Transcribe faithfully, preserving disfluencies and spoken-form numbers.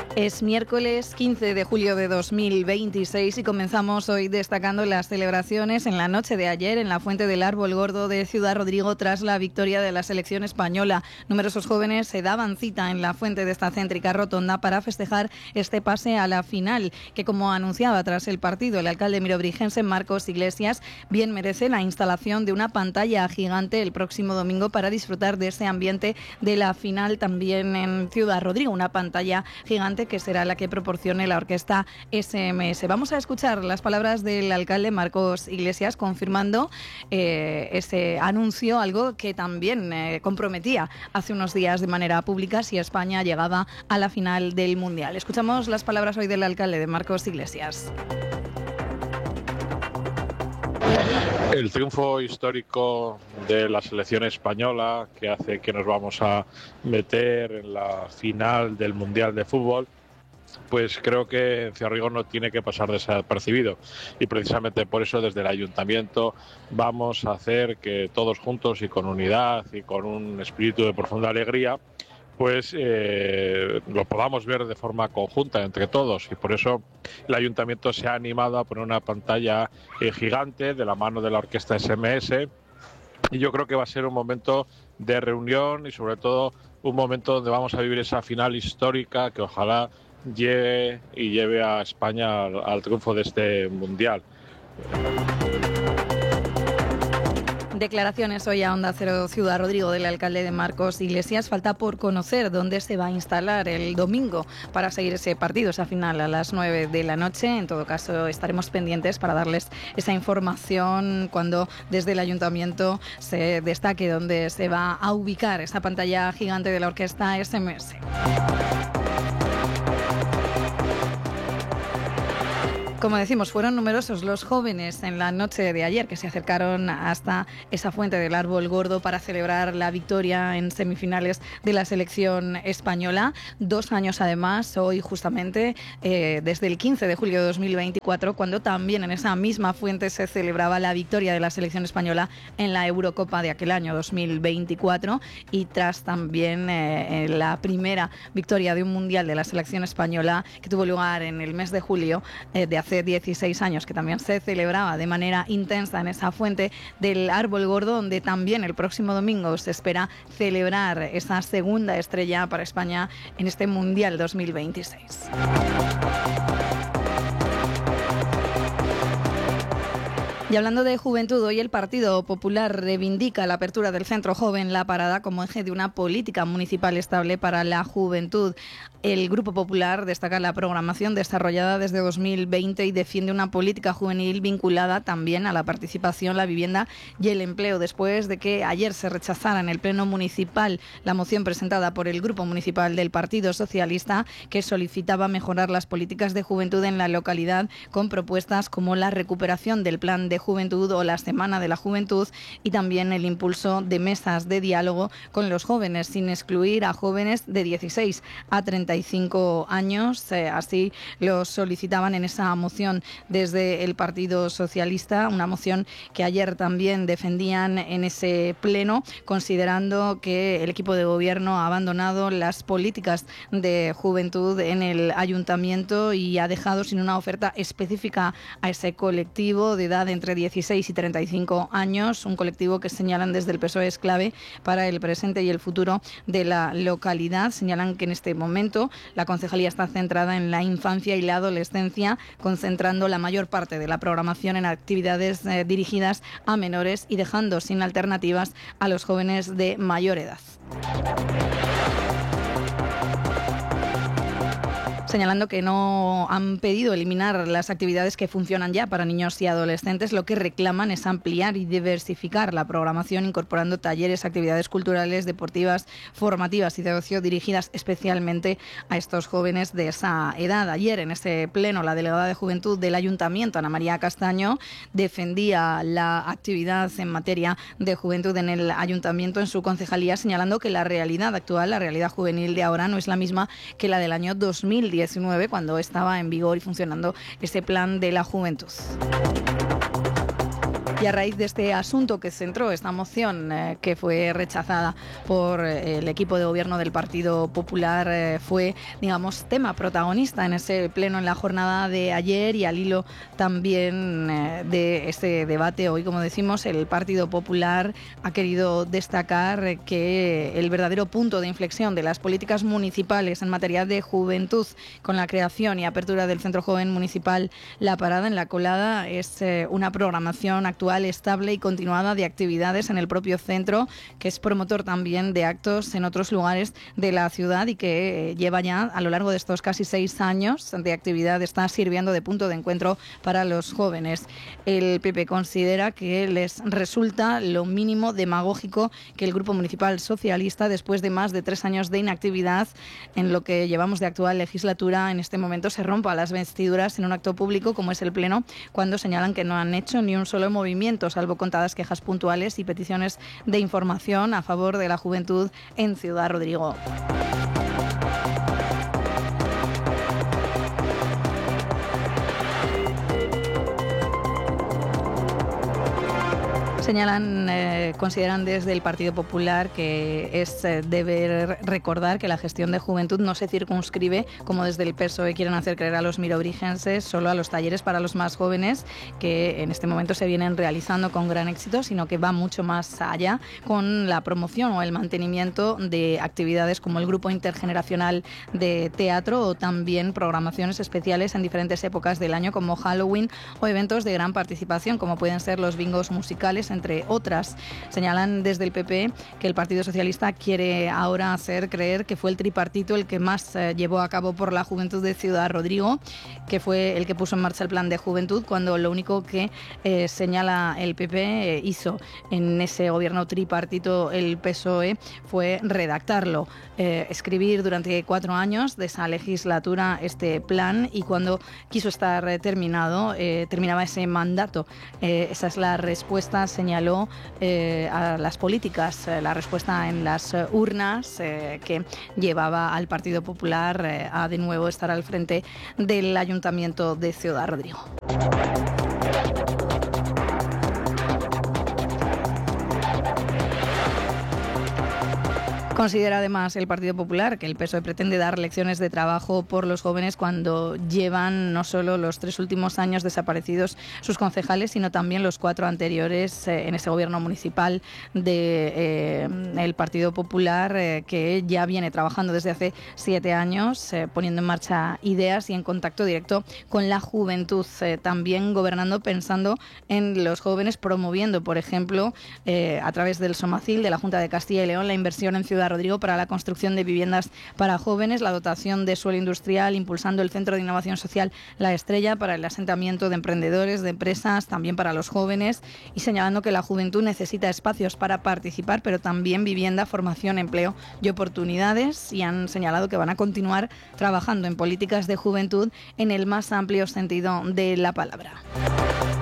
Es miércoles quince de julio de dos mil veintiséis y comenzamos hoy destacando las celebraciones en la noche de ayer en la Fuente del Árbol Gordo de Ciudad Rodrigo tras la victoria de la selección española. Numerosos jóvenes se daban cita en la fuente de esta céntrica rotonda para festejar este pase a la final, que, como anunciaba tras el partido el alcalde mirobrigense Marcos Iglesias, bien merece la instalación de una pantalla gigante el próximo domingo para disfrutar de ese ambiente de la final también en Ciudad Rodrigo, una pantalla gigante que será la que proporcione la orquesta ese eme ese. Vamos a escuchar las palabras del alcalde Marcos Iglesias confirmando eh, ese anuncio, algo que también eh, comprometía hace unos días de manera pública si España llegaba a la final del Mundial. Escuchamos las palabras hoy del alcalde de Marcos Iglesias. El triunfo histórico de la selección española, que hace que nos vamos a meter en la final del Mundial de Fútbol, pues creo que en Ciudad Rodrigo no tiene que pasar desapercibido, y precisamente por eso desde el ayuntamiento vamos a hacer que todos juntos y con unidad y con un espíritu de profunda alegría pues eh, lo podamos ver de forma conjunta entre todos, y por eso el ayuntamiento se ha animado a poner una pantalla eh, gigante de la mano de la orquesta ese eme ese, y yo creo que va a ser un momento de reunión y sobre todo un momento donde vamos a vivir esa final histórica que ojalá llegue y lleve a España al, al triunfo de este Mundial. Declaraciones hoy a Onda Cero Ciudad Rodrigo del alcalde de Marcos Iglesias. Falta por conocer dónde se va a instalar el domingo para seguir ese partido, esa final a las nueve de la noche. En todo caso, estaremos pendientes para darles esa información cuando desde el ayuntamiento se destaque dónde se va a ubicar esa pantalla gigante de la orquesta ese eme ese. Como decimos, fueron numerosos los jóvenes en la noche de ayer que se acercaron hasta esa fuente del Árbol Gordo para celebrar la victoria en semifinales de la selección española. Dos años además, hoy justamente, eh, desde el quince de julio de dos mil veinticuatro, cuando también en esa misma fuente se celebraba la victoria de la selección española en la Eurocopa de aquel año dos mil veinticuatro, y tras también eh, la primera victoria de un mundial de la selección española que tuvo lugar en el mes de julio eh, de hace hace dieciséis años, que también se celebraba de manera intensa en esa fuente del Árbol Gordo, donde también el próximo domingo se espera celebrar esa segunda estrella para España en este Mundial dos mil veintiséis. Y hablando de juventud, hoy el Partido Popular reivindica la apertura del Centro Joven La Parada como eje de una política municipal estable para la juventud. El Grupo Popular destaca la programación desarrollada desde dos mil veinte y defiende una política juvenil vinculada también a la participación, la vivienda y el empleo, después de que ayer se rechazara en el Pleno Municipal la moción presentada por el Grupo Municipal del Partido Socialista, que solicitaba mejorar las políticas de juventud en la localidad con propuestas como la recuperación del Plan de Juventud o la Semana de la Juventud, y también el impulso de mesas de diálogo con los jóvenes, sin excluir a jóvenes de dieciséis a treinta y cinco años. Eh, así lo solicitaban en esa moción desde el Partido Socialista, una moción que ayer también defendían en ese pleno, considerando que el equipo de gobierno ha abandonado las políticas de juventud en el ayuntamiento y ha dejado sin una oferta específica a ese colectivo de edad entre dieciséis y treinta y cinco años, un colectivo que señalan desde el P S O E es clave para el presente y el futuro de la localidad. Señalan que en este momento la concejalía está centrada en la infancia y la adolescencia, concentrando la mayor parte de la programación en actividades eh, dirigidas a menores y dejando sin alternativas a los jóvenes de mayor edad. Señalando que no han pedido eliminar las actividades que funcionan ya para niños y adolescentes, lo que reclaman es ampliar y diversificar la programación, incorporando talleres, actividades culturales, deportivas, formativas y de ocio dirigidas especialmente a estos jóvenes de esa edad. Ayer, en ese pleno, la delegada de Juventud del Ayuntamiento, Ana María Castaño, defendía la actividad en materia de juventud en el Ayuntamiento, en su concejalía, señalando que la realidad actual, la realidad juvenil de ahora, no es la misma que la del año dos mil diecinueve, cuando estaba en vigor y funcionando ese plan de la juventud. Y a raíz de este asunto que centró esta moción, eh, que fue rechazada por eh, el equipo de gobierno del Partido Popular, eh, fue, digamos, tema protagonista en ese pleno en la jornada de ayer, y al hilo también eh, de este debate hoy, como decimos, el Partido Popular ha querido destacar que el verdadero punto de inflexión de las políticas municipales en materia de juventud, con la creación y apertura del Centro Joven Municipal La Parada en La Colada, es eh, una programación actual estable y continuada de actividades en el propio centro, que es promotor también de actos en otros lugares de la ciudad y que eh, lleva ya a lo largo de estos casi seis años de actividad, está sirviendo de punto de encuentro para los jóvenes. El P P considera que les resulta lo mínimo demagógico que el Grupo Municipal Socialista, después de más de tres años de inactividad en lo que llevamos de actual legislatura, en este momento se rompa las vestiduras en un acto público como es el Pleno, cuando señalan que no han hecho ni un solo movimiento, salvo contadas quejas puntuales y peticiones de información a favor de la juventud en Ciudad Rodrigo. Señalan, eh, consideran desde el Partido Popular que es eh, deber recordar que la gestión de juventud no se circunscribe, como desde el P S O E quieren hacer creer a los mirobrigenses, solo a los talleres para los más jóvenes, que en este momento se vienen realizando con gran éxito, sino que va mucho más allá con la promoción o el mantenimiento de actividades como el grupo intergeneracional de teatro, o también programaciones especiales en diferentes épocas del año como Halloween, o eventos de gran participación como pueden ser los bingos musicales, entre otras. Señalan desde el P P que el Partido Socialista quiere ahora hacer creer que fue el tripartito el que más eh, llevó a cabo por la juventud de Ciudad Rodrigo, que fue el que puso en marcha el plan de juventud, cuando lo único que eh, señala el P P eh, hizo en ese gobierno tripartito el P S O E fue redactarlo, eh, escribir durante cuatro años de esa legislatura este plan, y cuando quiso estar eh, terminado, eh, terminaba ese mandato. Eh, esa es la respuesta, señaló, eh, a las políticas, eh, la respuesta en las eh, urnas eh, que llevaba al Partido Popular eh, a de nuevo estar al frente del Ayuntamiento de Ciudad Rodrigo. Considera además el Partido Popular que el P S O E pretende dar lecciones de trabajo por los jóvenes cuando llevan no solo los tres últimos años desaparecidos sus concejales, sino también los cuatro anteriores eh, en ese gobierno municipal del de, eh, Partido Popular, eh, que ya viene trabajando desde hace siete años, eh, poniendo en marcha ideas y en contacto directo con la juventud, eh, también gobernando pensando en los jóvenes, promoviendo, por ejemplo, eh, a través del Somacil, de la Junta de Castilla y León, la inversión en Ciudad Rodrigo para la construcción de viviendas para jóvenes, la dotación de suelo industrial, impulsando el Centro de Innovación Social La Estrella para el asentamiento de emprendedores, de empresas, también para los jóvenes, y señalando que la juventud necesita espacios para participar, pero también vivienda, formación, empleo y oportunidades, y han señalado que van a continuar trabajando en políticas de juventud en el más amplio sentido de la palabra.